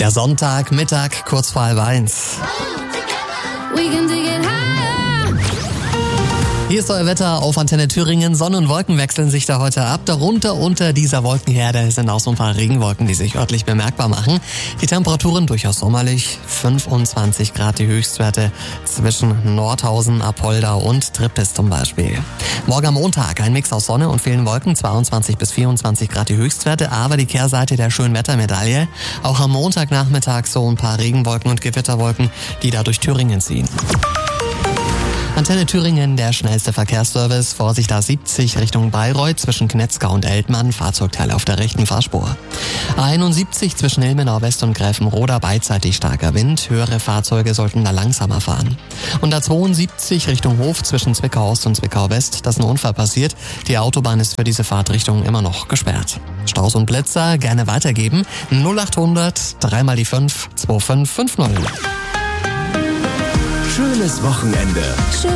Der Sonntag, Mittag, kurz vor 12:30. Hier ist euer Wetter auf Antenne Thüringen. Sonne und Wolken wechseln sich da heute ab. Darunter unter dieser Wolkenherde sind auch so ein paar Regenwolken, die sich örtlich bemerkbar machen. Die Temperaturen durchaus sommerlich. 25 Grad die Höchstwerte zwischen Nordhausen, Apolda und Trippes zum Beispiel. Morgen am Montag ein Mix aus Sonne und vielen Wolken. 22 bis 24 Grad die Höchstwerte, aber die Kehrseite der Schönwettermedaille. Auch am Montagnachmittag so ein paar Regenwolken und Gewitterwolken, die da durch Thüringen ziehen. Antenne Thüringen, der schnellste Verkehrsservice. Vorsicht A70 Richtung Bayreuth zwischen Knetzgau und Eltmann. Fahrzeugteile auf der rechten Fahrspur. A71 zwischen Ilmenau West und Gräfenroda. Beidseitig starker Wind. Höhere Fahrzeuge sollten da langsamer fahren. Und A72 Richtung Hof zwischen Zwickau Ost und Zwickau West. Da ist ein Unfall passiert. Die Autobahn ist für diese Fahrtrichtung immer noch gesperrt. Staus und Blitzer gerne weitergeben. 0800 3 mal die 5 2550. Schönes Wochenende.